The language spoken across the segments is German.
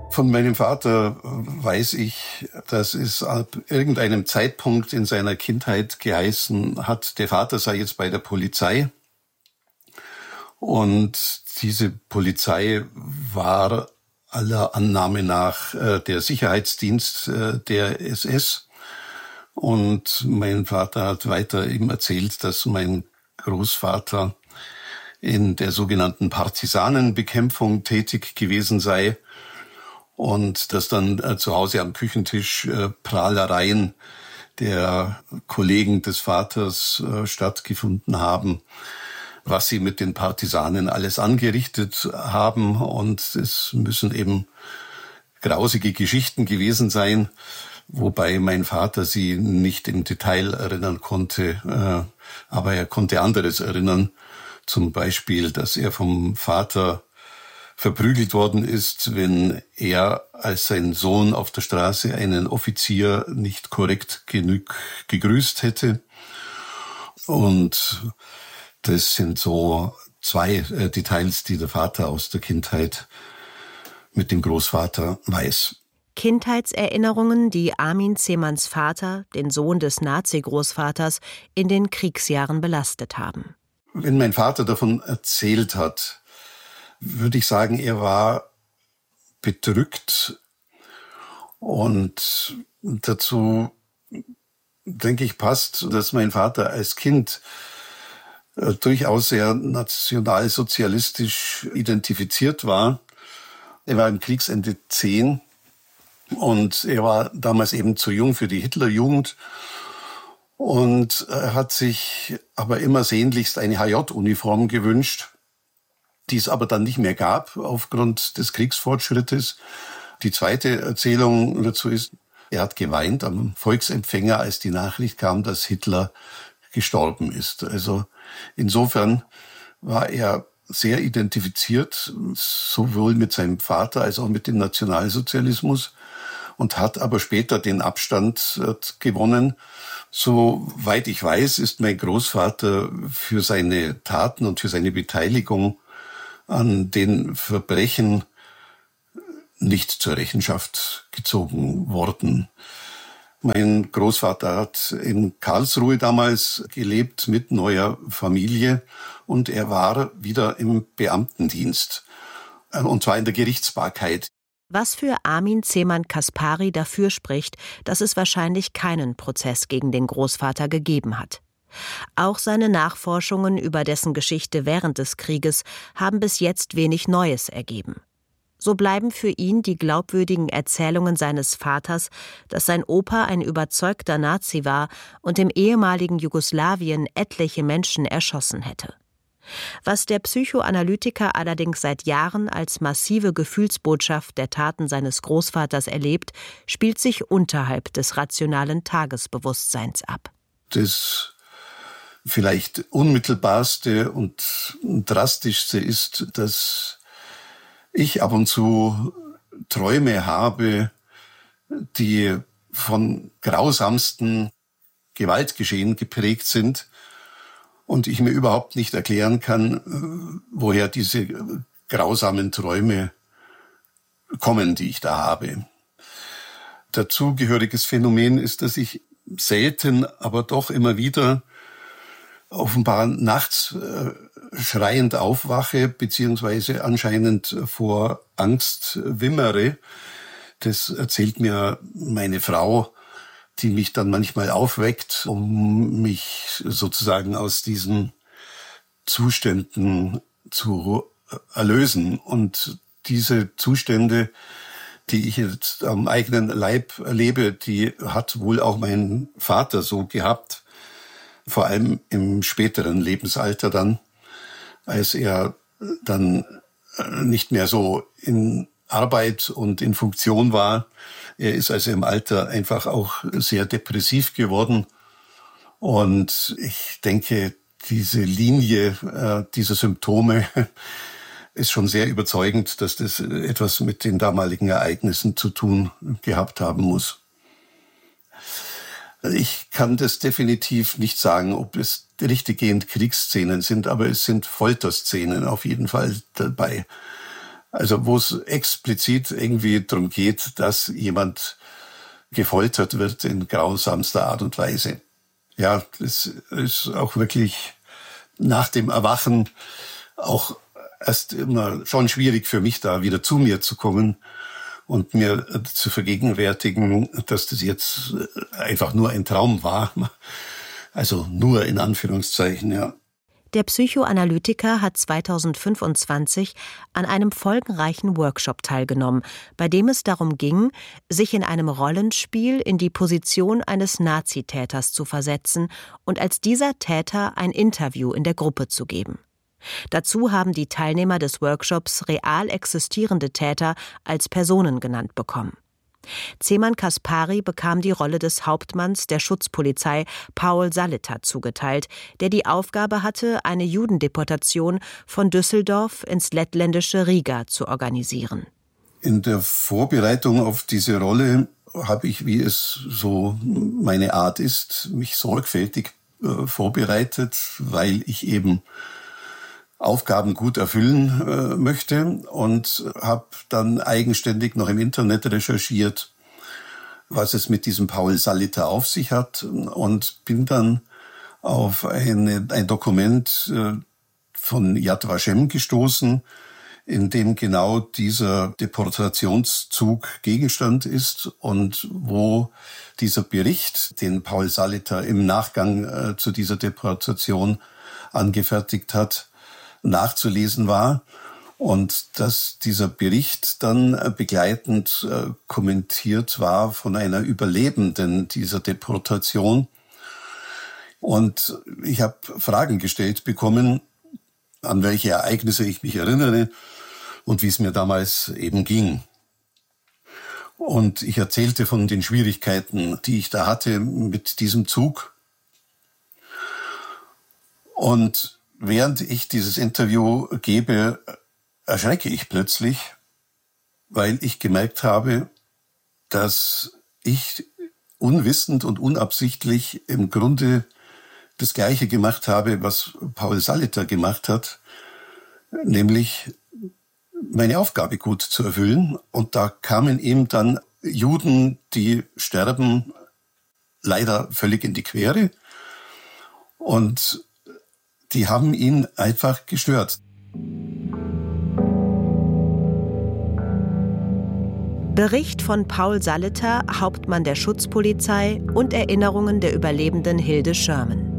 Von meinem Vater weiß ich, dass es ab irgendeinem Zeitpunkt in seiner Kindheit geheißen hat, der Vater sei jetzt bei der Polizei. Und diese Polizei war aller Annahme nach der Sicherheitsdienst der SS. Und mein Vater hat weiter eben erzählt, dass mein Großvater in der sogenannten Partisanenbekämpfung tätig gewesen sei und dass dann zu Hause am Küchentisch Prahlereien der Kollegen des Vaters stattgefunden haben, was sie mit den Partisanen alles angerichtet haben. Und es müssen eben grausige Geschichten gewesen sein, wobei mein Vater sie nicht im Detail erinnern konnte, aber er konnte anderes erinnern. Zum Beispiel, dass er vom Vater verprügelt worden ist, wenn er als sein Sohn auf der Straße einen Offizier nicht korrekt genug gegrüßt hätte. Und das sind so zwei Details, die der Vater aus der Kindheit mit dem Großvater weiß. Kindheitserinnerungen, die Armin Zemanns Vater, den Sohn des Nazi-Großvaters, in den Kriegsjahren belastet haben. Wenn mein Vater davon erzählt hat, würde ich sagen, er war bedrückt. Und dazu, denke ich, passt, dass mein Vater als Kind durchaus sehr nationalsozialistisch identifiziert war. Er war im Kriegsende 10 und er war damals eben zu jung für die Hitlerjugend. Und er hat sich aber immer sehnlichst eine HJ-Uniform gewünscht, die es aber dann nicht mehr gab aufgrund des Kriegsfortschrittes. Die zweite Erzählung dazu ist, er hat geweint am Volksempfänger, als die Nachricht kam, dass Hitler gestorben ist. Also insofern war er sehr identifiziert, sowohl mit seinem Vater als auch mit dem Nationalsozialismus, und hat aber später den Abstand gewonnen. Soweit ich weiß, ist mein Großvater für seine Taten und für seine Beteiligung an den Verbrechen nicht zur Rechenschaft gezogen worden. Mein Großvater hat in Karlsruhe damals gelebt mit neuer Familie und er war wieder im Beamtendienst, und zwar in der Gerichtsbarkeit. Was für Armin Zemann-Kaspari dafür spricht, dass es wahrscheinlich keinen Prozess gegen den Großvater gegeben hat. Auch seine Nachforschungen über dessen Geschichte während des Krieges haben bis jetzt wenig Neues ergeben. So bleiben für ihn die glaubwürdigen Erzählungen seines Vaters, dass sein Opa ein überzeugter Nazi war und im ehemaligen Jugoslawien etliche Menschen erschossen hätte. Was der Psychoanalytiker allerdings seit Jahren als massive Gefühlsbotschaft der Taten seines Großvaters erlebt, spielt sich unterhalb des rationalen Tagesbewusstseins ab. Das vielleicht unmittelbarste und drastischste ist, dass ich ab und zu Träume habe, die von grausamsten Gewaltgeschehen geprägt sind und ich mir überhaupt nicht erklären kann, woher diese grausamen Träume kommen, die ich da habe. Dazugehöriges Phänomen ist, dass ich selten, aber doch immer wieder offenbar nachts schreiend aufwache, beziehungsweise anscheinend vor Angst wimmere. Das erzählt mir meine Frau, die mich dann manchmal aufweckt, um mich sozusagen aus diesen Zuständen zu erlösen. Und diese Zustände, die ich jetzt am eigenen Leib erlebe, die hat wohl auch mein Vater so gehabt, vor allem im späteren Lebensalter dann, als er dann nicht mehr so in Arbeit und in Funktion war. Er ist also im Alter einfach auch sehr depressiv geworden. Und ich denke, diese Linie dieser Symptome ist schon sehr überzeugend, dass das etwas mit den damaligen Ereignissen zu tun gehabt haben muss. Ich kann das definitiv nicht sagen, ob es richtiggehend Kriegsszenen sind, aber es sind Folterszenen auf jeden Fall dabei. Also wo es explizit irgendwie darum geht, dass jemand gefoltert wird in grausamster Art und Weise. Ja, das ist auch wirklich nach dem Erwachen auch erst immer schon schwierig für mich, da wieder zu mir zu kommen und mir zu vergegenwärtigen, dass das jetzt einfach nur ein Traum war. Also nur in Anführungszeichen, ja. Der Psychoanalytiker hat 2025 an einem folgenreichen Workshop teilgenommen, bei dem es darum ging, sich in einem Rollenspiel in die Position eines Nazitäters zu versetzen und als dieser Täter ein Interview in der Gruppe zu geben. Dazu haben die Teilnehmer des Workshops real existierende Täter als Personen genannt bekommen. Zeman Kaspari bekam die Rolle des Hauptmanns der Schutzpolizei Paul Salitter zugeteilt, der die Aufgabe hatte, eine Judendeportation von Düsseldorf ins lettländische Riga zu organisieren. In der Vorbereitung auf diese Rolle habe ich, wie es so meine Art ist, mich sorgfältig vorbereitet, weil ich eben Aufgaben gut erfüllen möchte und habe dann eigenständig noch im Internet recherchiert, was es mit diesem Paul Salitter auf sich hat und bin dann auf ein Dokument von Yad Vashem gestoßen, in dem genau dieser Deportationszug Gegenstand ist und wo dieser Bericht, den Paul Salitter im Nachgang zu dieser Deportation angefertigt hat, nachzulesen war und dass dieser Bericht dann begleitend kommentiert war von einer Überlebenden dieser Deportation. Und ich habe Fragen gestellt bekommen, an welche Ereignisse ich mich erinnere und wie es mir damals eben ging. Und ich erzählte von den Schwierigkeiten, die ich da hatte mit diesem Zug. Und während ich dieses Interview gebe, erschrecke ich plötzlich, weil ich gemerkt habe, dass ich unwissend und unabsichtlich im Grunde das Gleiche gemacht habe, was Paul Salitter gemacht hat, nämlich meine Aufgabe gut zu erfüllen. Und da kamen ihm dann Juden, die sterben, leider völlig in die Quere. Und die haben ihn einfach gestört. Bericht von Paul Salitter, Hauptmann der Schutzpolizei und Erinnerungen der Überlebenden Hilde Sherman.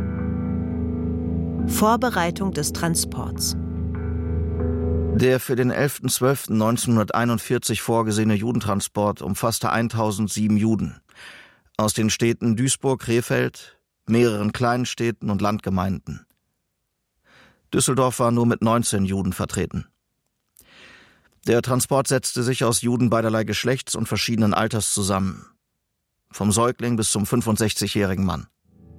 Vorbereitung des Transports. Der für den 11.12.1941 vorgesehene Judentransport umfasste 1007 Juden aus den Städten Duisburg, Krefeld, mehreren kleinen Städten und Landgemeinden. Düsseldorf war nur mit 19 Juden vertreten. Der Transport setzte sich aus Juden beiderlei Geschlechts und verschiedenen Alters zusammen. Vom Säugling bis zum 65-jährigen Mann.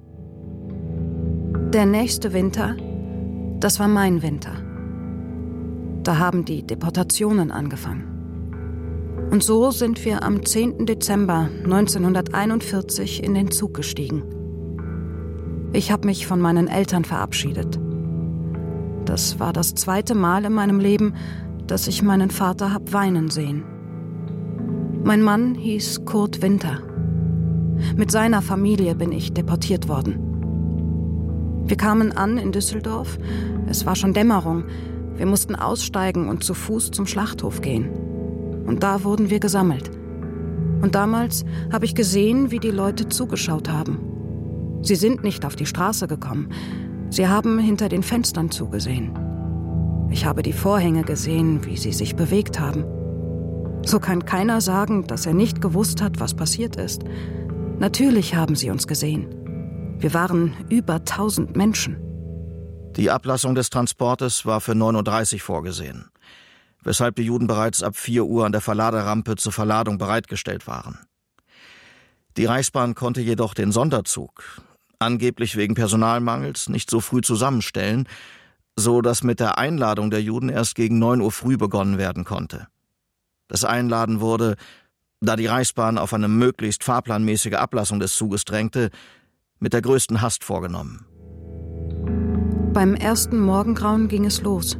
Der nächste Winter, das war mein Winter. Da haben die Deportationen angefangen. Und so sind wir am 10. Dezember 1941 in den Zug gestiegen. Ich habe mich von meinen Eltern verabschiedet. Das war das zweite Mal in meinem Leben, dass ich meinen Vater hab weinen sehen. Mein Mann hieß Kurt Winter. Mit seiner Familie bin ich deportiert worden. Wir kamen an in Düsseldorf. Es war schon Dämmerung. Wir mussten aussteigen und zu Fuß zum Schlachthof gehen. Und da wurden wir gesammelt. Und damals habe ich gesehen, wie die Leute zugeschaut haben. Sie sind nicht auf die Straße gekommen. Sie haben hinter den Fenstern zugesehen. Ich habe die Vorhänge gesehen, wie sie sich bewegt haben. So kann keiner sagen, dass er nicht gewusst hat, was passiert ist. Natürlich haben sie uns gesehen. Wir waren über 1000 Menschen. Die Ablassung des Transportes war für 9:30 Uhr vorgesehen, weshalb die Juden bereits ab 4 Uhr an der Verladerampe zur Verladung bereitgestellt waren. Die Reichsbahn konnte jedoch den Sonderzug, angeblich wegen Personalmangels, nicht so früh zusammenstellen, so dass mit der Einladung der Juden erst gegen 9 Uhr früh begonnen werden konnte. Das Einladen wurde, da die Reichsbahn auf eine möglichst fahrplanmäßige Ablassung des Zuges drängte, mit der größten Hast vorgenommen. Beim ersten Morgengrauen ging es los.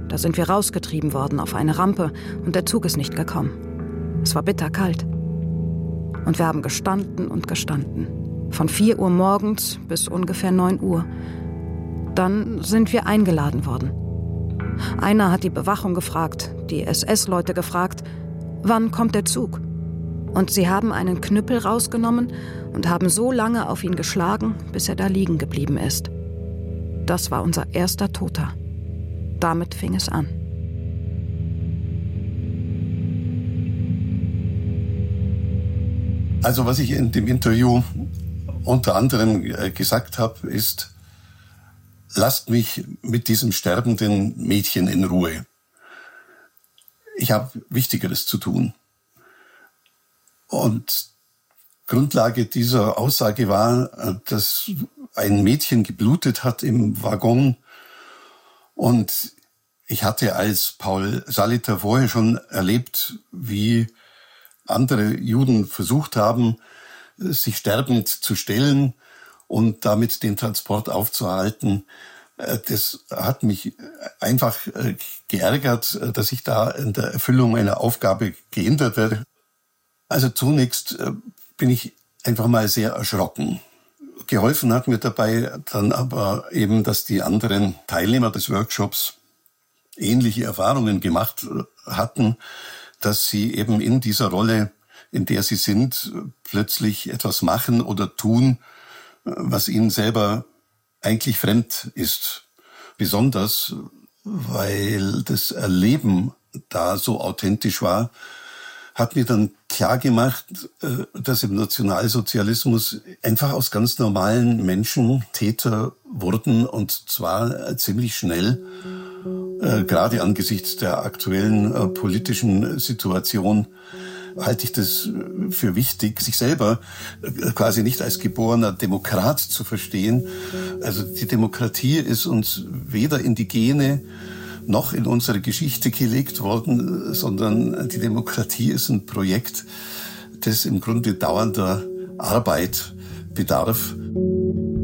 Da sind wir rausgetrieben worden auf eine Rampe und der Zug ist nicht gekommen. Es war bitterkalt. Und wir haben gestanden und gestanden. Von 4 Uhr morgens bis ungefähr 9 Uhr. Dann sind wir eingeladen worden. Einer hat die Bewachung gefragt, die SS-Leute gefragt, wann kommt der Zug? Und sie haben einen Knüppel rausgenommen und haben so lange auf ihn geschlagen, bis er da liegen geblieben ist. Das war unser erster Toter. Damit fing es an. Also was ich in dem Interview unter anderem gesagt habe, ist: Lasst mich mit diesem sterbenden Mädchen in Ruhe. Ich habe Wichtigeres zu tun. Und Grundlage dieser Aussage war, dass ein Mädchen geblutet hat im Waggon. Und ich hatte als Paul Salitter vorher schon erlebt, wie andere Juden versucht haben, sich sterbend zu stellen und damit den Transport aufzuhalten. Das hat mich einfach geärgert, dass ich da in der Erfüllung meiner Aufgabe gehindert werde. Also zunächst bin ich einfach mal sehr erschrocken. Geholfen hat mir dabei dann aber eben, dass die anderen Teilnehmer des Workshops ähnliche Erfahrungen gemacht hatten, dass sie eben in dieser Rolle, in der sie sind, plötzlich etwas machen oder tun, was ihnen selber eigentlich fremd ist. Besonders, weil das Erleben da so authentisch war, hat mir dann klar gemacht, dass im Nationalsozialismus einfach aus ganz normalen Menschen Täter wurden, und zwar ziemlich schnell. Gerade angesichts der aktuellen politischen Situation halte ich das für wichtig, sich selber quasi nicht als geborener Demokrat zu verstehen. Also die Demokratie ist uns weder in die Gene noch in unsere Geschichte gelegt worden, sondern die Demokratie ist ein Projekt, das im Grunde dauernder Arbeit bedarf.